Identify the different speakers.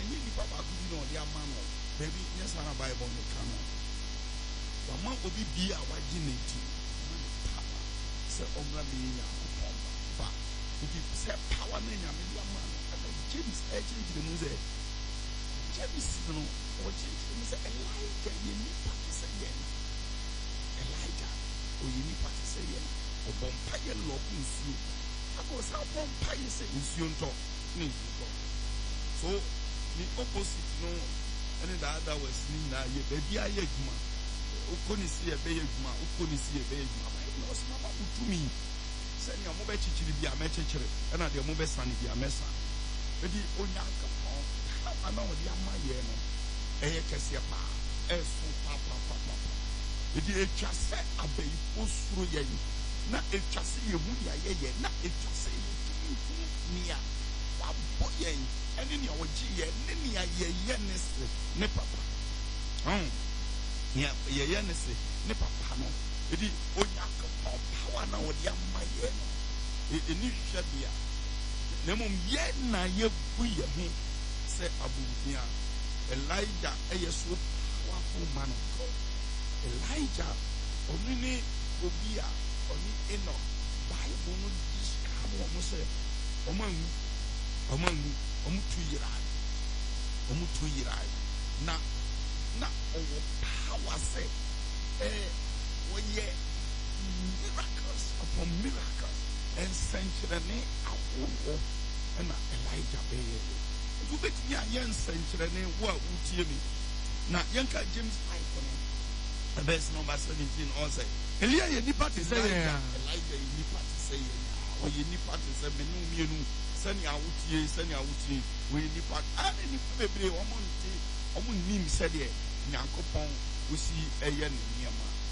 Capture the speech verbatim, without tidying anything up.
Speaker 1: any papa could be on their man, baby, yes, I buy on the canon. But man will be be our dignity. Say, Omra being a but if you say power, then I'm in your man. James, agent the music. James, you know, or James, Elijah, you need practice again. Elijah, or you need practice again. Or Bompire Lock in Sue. I go some Bompire say in Sion talk. So, the opposite, no, and the other was Nina, ye baby, I yet, man. Ukoni see a baby, man, Ukoni see a baby, man. I lost my mama to me. Send your mobile chichi be a match, and I the mobile son be a messa. But the Onyanka, I know the Amayeno, a Cassia, a so papa, papa. It is just set a baby post through ye. Not if just see you, ye, not if just say near. Boy, and in your G, and in your yearness, ne papa. Oh, yeah, yearness, ne papa. It is Onyanka, power now, the Amayeno. It is Shabia. Nemum yet na ye buya me say Abu Elijah a so powerful man of God. Elijah only obia only eno Bible no describe what say oman oman omu two year omu two year na na owo power say eh when ye miracles upon miracles and century awo and Elijah be you bet me a young century what would you me now yanka James five verse number seventeen also Elia ye nipa to say Elijah ye nipa to say or ye nipa to say me no mienu sani awutie sani awutie we nipa ani nipa bebre omo nti omo nim said ye nyankopon wosi eye ne niam